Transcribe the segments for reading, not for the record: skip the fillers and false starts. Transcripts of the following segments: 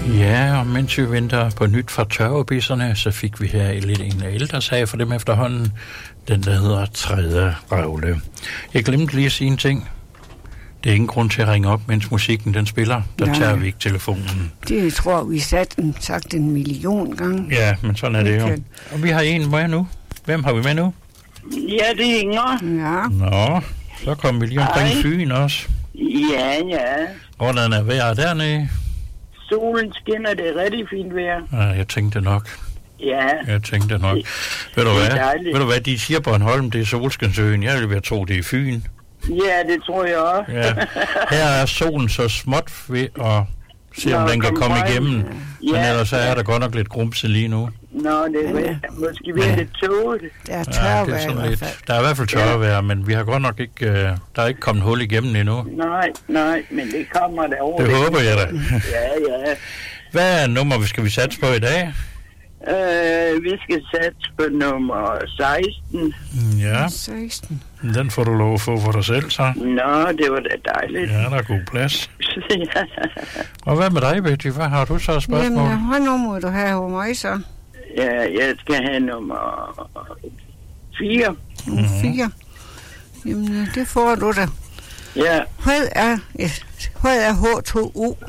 Ja, og mens vi venter på nyt fra tørvebisserne, så fik vi her lidt en ældre sag for dem efterhånden. Den, der hedder Tredje Revle. Jeg glemte lige at sige en ting. Det er ingen grund til at ringe op, mens musikken den spiller. Der tager vi ikke telefonen. Det tror vi sagt en million gange. Ja, men sådan er det jo. Og vi har en med nu. Hvem har vi med nu? Ja, det er Inger. Ja. Nå, så kommer vi lige omkring Fyn også. Ja. Hvordan er vejret dernede? Solen skinner, det er rigtig fint vejr. Ja, jeg tænkte nok. Ja. Ved du hvad, de siger på Bornholm, det er Solskinsøen. Jeg vil være tro, det er Fyn. Ja, det tror jeg også. Ja. Her er solen så småt ved at se, om den kan komme igennem. Ja. Men ellers så er der godt nok lidt grumse lige nu. Nå, det er måske vi er lidt tåget. Der er tørvejr i hvert fald. Der er i hvert fald tørvejr, men vi har godt nok ikke, der er ikke kommet hul igennem endnu. Nej, men det kommer derovre. Det håber jeg da. Ja. Hvad er nummer, skal vi satse på i dag? Vi skal satse på nummer 16. Ja. 16. Den får du lov at få for dig selv, så. Nå, det var da dejligt. Ja, der er god plads. Ja. Og hvad med dig, Betty? Hvad har du så spørgsmål? Jamen, hvad nummer du have hos mig så? Ja, jeg skal have nummer 4. Nummer 4? Jamen, det får du da. Ja. Hvad er H2O?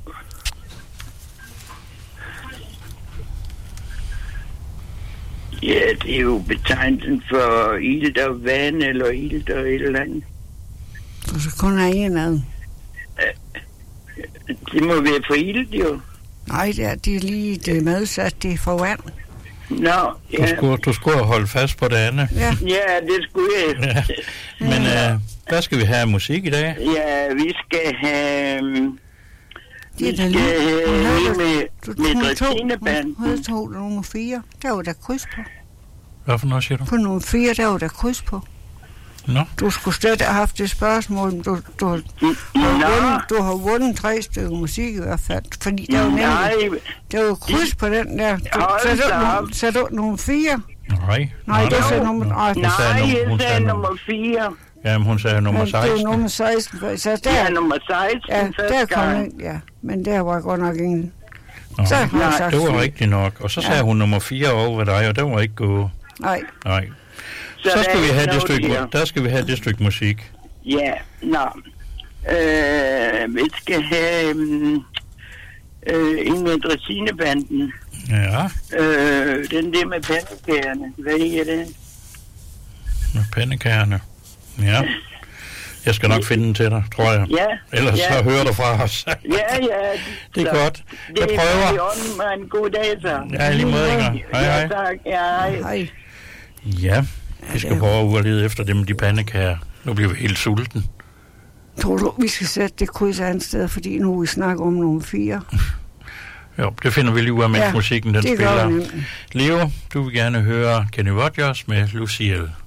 Ja, det er jo betegnelsen for ilt og vand, eller ilt og et eller andet. Du skal kun have en af dem. Det må være for ilt, jo. Nej, det er lige det medsat, det er for vand. Nå, ja. Du skulle holde fast på det andet. Ja, det skulle jeg. Ja. Men hvad skal vi have af musik i dag? Ja, vi skal have... Det er da lige med Dræsinebanden. Hun tog nummer 4. Der var der kryds på. Hvad for noget siger du? På nummer 4, der var der kryds på. Nå. Du skulle slet have haft det spørgsmål. Du har vundet 3 stykker musik i hvert fald. Fordi der var nemlig... Der var kryds på den der. Sagde du nummer 4? Nej, du sagde nummer... Nej, jeg sagde nummer 4. Jamen, hun sagde nummer 16. Det var nummer 16. Så der, ja, nummer 16 ja, der kom ind, ja. Men der var godt nok ingen. Nå, så det var rigtigt nok. Og så sagde hun nummer 4 over ved dig, og den var ikke god. Nej. Så skal vi have det stykke, der skal vi have det stykke musik. Ja, vi skal have en med Dræsinebanden. Ja. Den der med pandekagerne. Hvad er det? Med pandekagerne. Ja. Jeg skal nok finde den til dig, tror jeg. Ja. Ellers så hører du fra os. Ja. Det er godt. Jeg prøver. Det er en god dag, så. Ja, lige måde, Inger. Hej. Ja, tak. Ja, hej. Ja, vi skal prøve at lede efter dem med de pandekager. Nu bliver vi helt sulten. Tror du, vi skal sætte det kryds andet sted, fordi nu vi snakker om nummer 4? Jo, det finder vi lige ud af, mens musikken den spiller. Leo, du vil gerne høre Kenny Rogers med Lucille.